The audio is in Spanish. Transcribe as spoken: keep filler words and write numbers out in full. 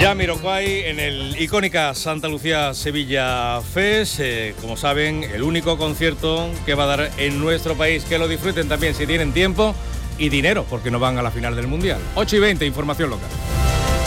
Jamiroquai en el icónica Santa Lucía Sevilla Fest, eh, como saben, el único concierto que va a dar en nuestro país. Que lo disfruten también si tienen tiempo y dinero, porque no van a la final del Mundial. ocho y veinte, información local.